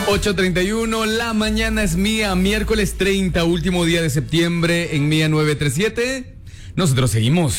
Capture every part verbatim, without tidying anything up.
ocho treinta y uno, la mañana es mía, miércoles treinta, último día de septiembre en Mía nueve tres siete. Nosotros seguimos.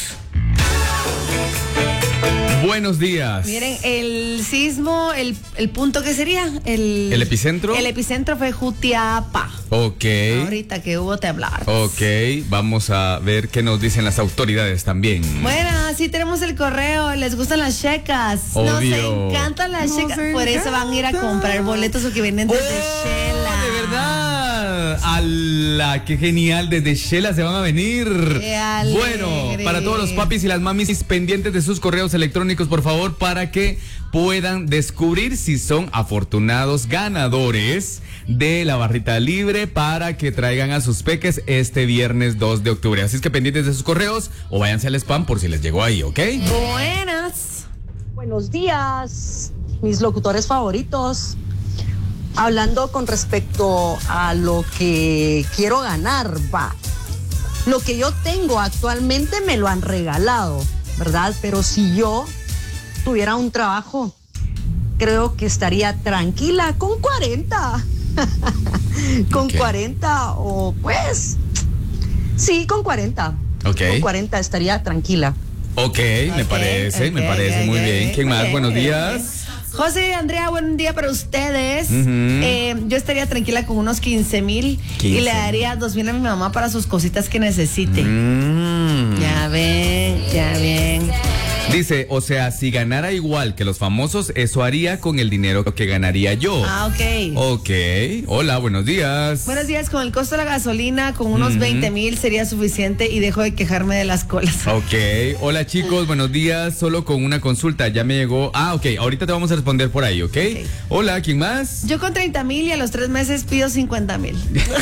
Buenos días. Miren, el sismo, el, el punto que sería el, ¿El epicentro? El epicentro fue Jutiapa. Ok. Ahorita que hubo temblar. Ok, vamos a ver qué nos dicen las autoridades también. Bueno, sí tenemos el correo. Les gustan las checas. Obvio. Nos encantan las Nos checas. Por eso van a ir a comprar boletos o que vienen desde ¡Oh, Shela. de verdad! ¡Hala! ¡Qué genial! Desde Shela se van a venir. ¡Qué alegre! Bueno, para todos los papis y las mamis pendientes de sus correos electrónicos, por favor, para que puedan descubrir si son afortunados ganadores de la barrita libre para que traigan a sus peques este viernes dos de octubre. Así es que pendientes de sus correos o váyanse al spam por si les llegó ahí, ¿ok? Buenas. Buenos días, mis locutores favoritos. Hablando con respecto a lo que quiero ganar, va. Lo que yo tengo actualmente me lo han regalado, ¿verdad? Pero si yo tuviera un trabajo, creo que estaría tranquila con cuarenta. Con Okay. cuarenta o pues, sí, con cuarenta. Ok. Con cuarenta estaría tranquila. Ok, me Ok, parece, ok, me parece ok, muy ok, bien. ¿Quién más? ok, Buenos ok, días. ok. José y Andrea, buen día para ustedes. Ujú. Eh, yo estaría tranquila con unos quince mil y le daría dos mil a mi mamá para sus cositas que necesite. Mm. Ya ven, ya ven. Dice, o sea, si ganara igual que los famosos, eso haría con el dinero que ganaría yo. Ah, ok. Ok. Hola, buenos días. Buenos días, con el costo de la gasolina, con unos Ujú. veinte mil sería suficiente y dejo de quejarme de las colas. Ok. Hola, chicos, buenos días. Solo con una consulta, ya me llegó. Ah, ok, ahorita te vamos a responder por ahí, ¿ok? Ok. Hola, ¿quién más? Yo con treinta mil y a los tres meses pido cincuenta mil.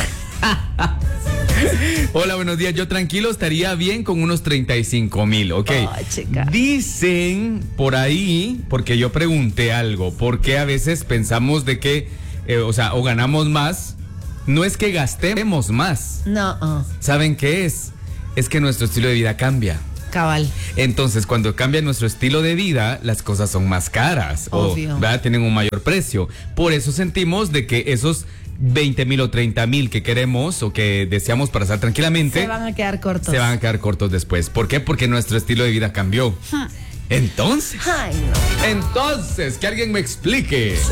Hola, buenos días. Yo tranquilo estaría bien con unos treinta y cinco mil, ok. Ay, chica. Dicen por ahí, porque yo pregunté algo, porque a veces pensamos de que, eh, o sea, o ganamos más, no es que gastemos más. No, uh, ¿Saben qué es? Es que nuestro estilo de vida cambia. cabal. Entonces, cuando cambia nuestro estilo de vida, las cosas son más caras. Obvio. O, ¿verdad? Tienen un mayor precio. Por eso sentimos de que esos veinte mil o treinta mil que queremos o que deseamos para estar tranquilamente Se van a quedar cortos. se van a quedar cortos después. ¿Por qué? Porque nuestro estilo de vida cambió. Entonces, Ay, no. entonces, que alguien me explique.